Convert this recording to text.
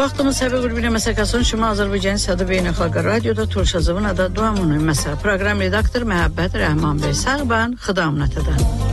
Vaxtımız səbəb qurbilə məsəkasının Şimal Azərbaycan Sədə Beynəlxalq Radioda Turşazıvın adı Duamunun məsələ. Proqram redaktor Məhəbbət Rəhman bəy. Sağ ban, xıdamnətidən.